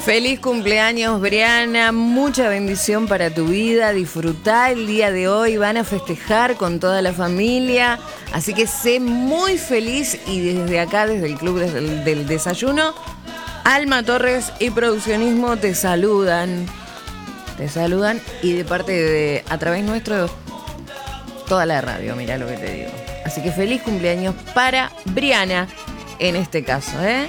Feliz cumpleaños, Briana. Mucha bendición para tu vida. Disfrutá el día de hoy. Van a festejar con toda la familia. Así que sé muy feliz. Y desde acá, desde el Club del Desayuno, Alma Torres y Produccionismo te saludan. Te saludan. Y de parte de, a través nuestro, toda la radio. Mirá lo que te digo. Así que feliz cumpleaños para Briana en este caso, ¿eh?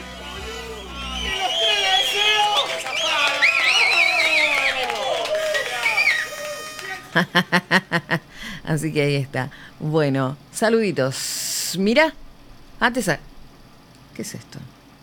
Así que ahí está. Bueno, saluditos. Mira. ¿Qué es esto?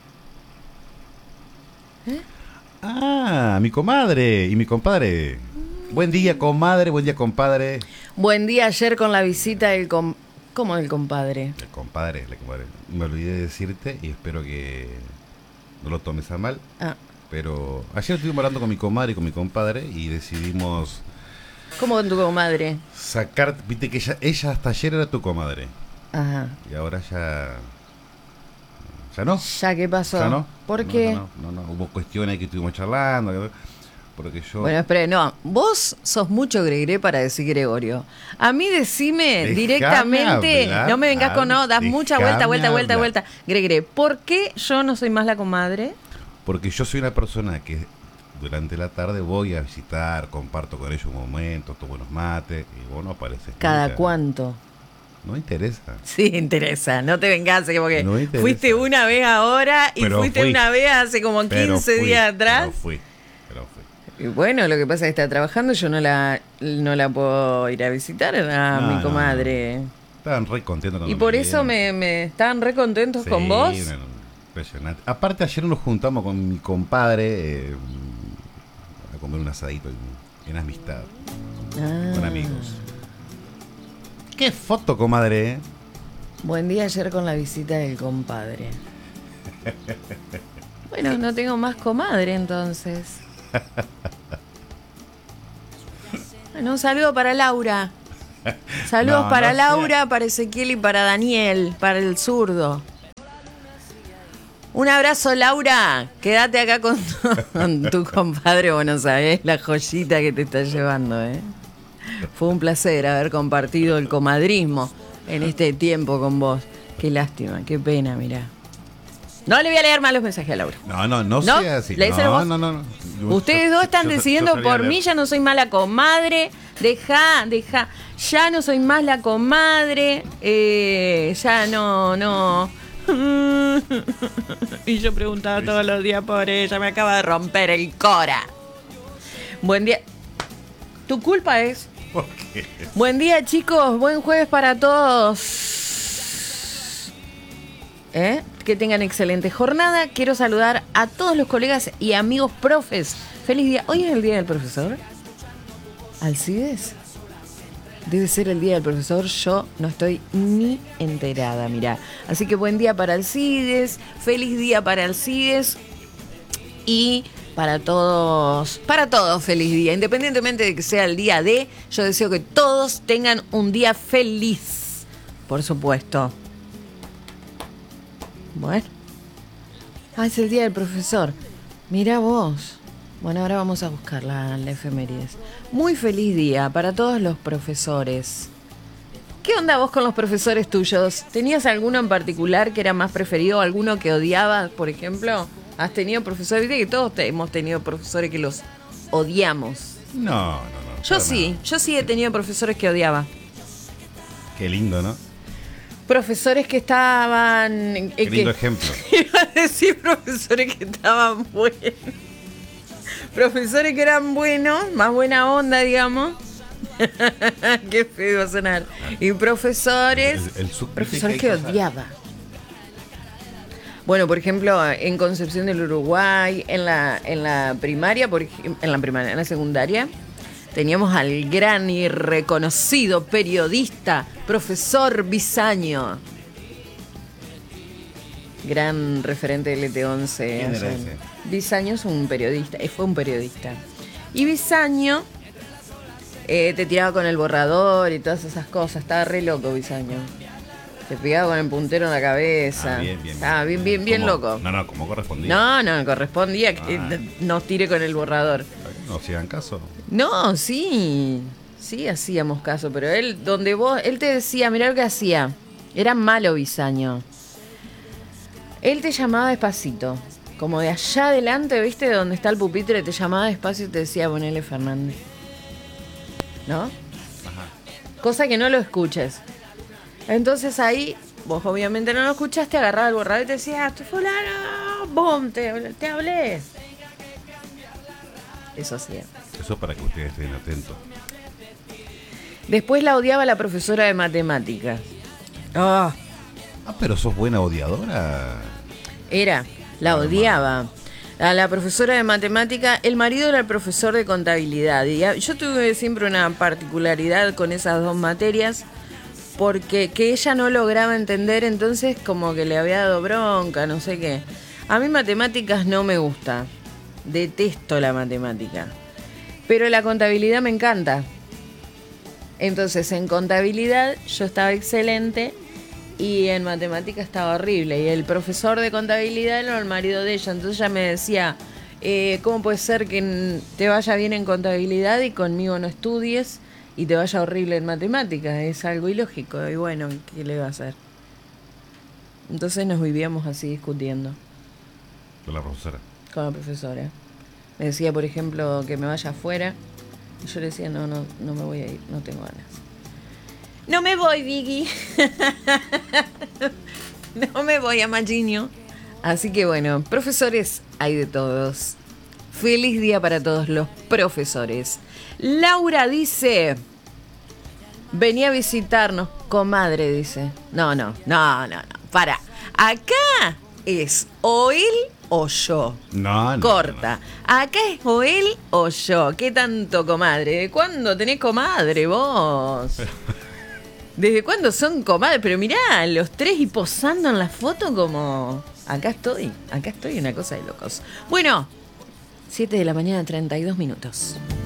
Mi comadre y mi compadre. Buen día, comadre. Buen día, compadre. Buen día ayer con la visita del ¿Cómo del compadre? El compadre. Me olvidé de decirte y espero que no lo tomes a mal. Pero ayer estuvimos hablando con mi comadre y con mi compadre y decidimos... ¿Cómo con tu comadre? Sacar, viste que ella hasta ayer era tu comadre. Ajá. Y ahora ya no. ¿Ya qué pasó? ¿Ya no? ¿Por qué? No. Hubo cuestiones que estuvimos charlando. Porque yo... Bueno, espere, no. Vos sos mucho Gregré para decir Gregorio. A mí decime directamente, hablar, no me vengas con no, das mucha vuelta. Gregré, ¿por qué yo no soy más la comadre? Porque yo soy una persona que durante la tarde voy a visitar, comparto con ellos un momento, tomo unos mates y vos no apareces. ¿Cada nunca. ¿Cuánto? No interesa. Sí, interesa, no te vengas, porque no fuiste una vez ahora y pero fuiste una vez hace como 15 días atrás. Pero fui. Y bueno, lo que pasa es que está trabajando, yo no la puedo ir a visitar a mi comadre. No. Estaban re contentos con y por eso me estaban re contentos con vos. Impresionante. Aparte ayer nos juntamos con mi compadre a comer un asadito en amistad. Con amigos. ¿Qué foto, comadre? Buen día ayer con la visita del compadre. Bueno, no tengo más comadre entonces. Bueno, un saludo para Laura. Saludos para Laura, para Ezequiel y para Daniel, para el zurdo. Un abrazo, Laura. Quédate acá con tu compadre. Bueno, sabés la joyita que te está llevando, ¿eh? Fue un placer haber compartido el comadrismo en este tiempo con vos. Qué lástima, qué pena, mirá. No le voy a leer más los mensajes a Laura. No sea así. No. Ustedes dos están decidiendo por mí, ya no soy más la comadre. Deja. Ya no soy más la comadre. Ya no. Y yo preguntaba todos los días por ella. Me acaba de romper el cora. Buen día. Tu culpa es. ¿Por qué? Buen día, chicos. Buen jueves para todos. Que tengan excelente jornada. Quiero saludar a todos los colegas y amigos profes. Feliz día. ¿Hoy es el día del profesor? ¿Alcides? Debe ser el día del profesor. Yo no estoy ni enterada, mirá. Así que buen día para Alcides. Feliz día para Alcides. Y para todos feliz día. Independientemente de que sea el día de, yo deseo que todos tengan un día feliz. Por supuesto. Bueno. Es el día del profesor. Mirá vos. Bueno, ahora vamos a buscar la efemérides. Muy feliz día para todos los profesores. ¿Qué onda vos con los profesores tuyos? ¿Tenías alguno en particular que era más preferido? ¿Alguno que odiabas, por ejemplo? ¿Has tenido profesores? Viste que todos hemos tenido profesores que los odiamos. No. Yo sí he tenido profesores que odiaba. Qué lindo, ¿no? Profesores que estaban... Qué lindo ejemplo. Iba a decir profesores que estaban buenos. Profesores que eran buenos, más buena onda, digamos. Qué feo va a sonar. Y profesores... profesores que odiaba. Bueno, por ejemplo, en Concepción del Uruguay, en la primaria, en la secundaria, teníamos al gran y reconocido periodista, profesor Bisaño. Gran referente del LT11. ¿Quién era ese? Bisaño es un periodista, fue un periodista. Y Bisaño te tiraba con el borrador y todas esas cosas. Estaba re loco Bisaño. Te pegaba con el puntero en la cabeza. Bien loco. No, como correspondía. No, correspondía que nos tire con el borrador. No hacían caso. No, sí hacíamos caso, pero él te decía, mirá lo que hacía. Era malo Bisaño. Él te llamaba despacito, como de allá adelante, ¿viste? Donde está el pupitre, te llamaba despacio y te decía, ponele Fernández. ¿No? Ajá. Cosa que no lo escuches. Entonces ahí, vos obviamente no lo escuchaste, agarraba el borrador y te decía, tu fulano, ¡bum! Te hablé. Eso hacía. Eso para que ustedes estén atentos. Después la odiaba la profesora de matemáticas. Pero sos buena odiadora. La odiaba. A la profesora de matemática, el marido era el profesor de contabilidad. Y yo tuve siempre una particularidad con esas dos materias, porque que ella no lograba entender, entonces como que le había dado bronca, no sé qué. A mí matemáticas no me gusta. Detesto la matemática. Pero la contabilidad me encanta. Entonces en contabilidad yo estaba excelente y en matemática estaba horrible. Y el profesor de contabilidad era el marido de ella. Entonces ella me decía, ¿cómo puede ser que te vaya bien en contabilidad y conmigo no estudies y te vaya horrible en matemáticas? Es algo ilógico. Y bueno, ¿qué le va a hacer? Entonces nos vivíamos así discutiendo. ¿Con la profesora? Con la profesora. Me decía, por ejemplo, que me vaya afuera. Y yo le decía, no me voy a ir, no tengo ganas. No me voy, Vicky. No me voy a Magginio. Así que bueno, profesores hay de todos. Feliz día para todos los profesores. Laura dice, venía a visitarnos, comadre, dice. No, para. Acá es o él o yo. No. Corta. Acá es o él o yo. ¿Qué tanto, comadre? ¿De cuándo tenés comadre vos? ¿Desde cuándo son comadres? Pero mirá, los tres y posando en la foto como... Acá estoy, una cosa de locos. Bueno, 7 de la mañana, 32 minutos.